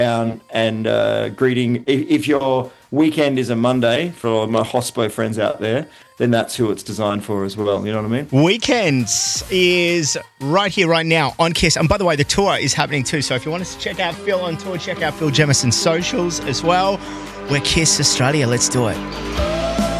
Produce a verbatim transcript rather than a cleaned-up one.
down and uh, greeting. If, if your weekend is a Monday, for my hospo friends out there, then that's who it's designed for as well. You know what I mean? Weekends is right here, right now on Kiss. And by the way, the tour is happening too. So if you want us to check out Phil on tour, check out Phil Jemison's socials as well. We're Kiss Australia. Let's do it.